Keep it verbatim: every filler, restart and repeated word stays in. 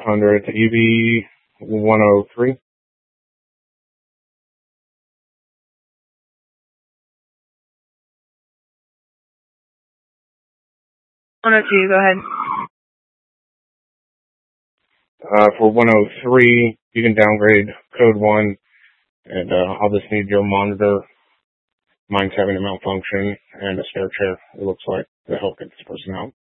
hundred. It's E V one oh three. one oh two, go ahead. Uh, for one oh three, you can downgrade code one, and uh, I'll just need your monitor. Mine's having a malfunction and a spare chair, it looks like, to help get this person out.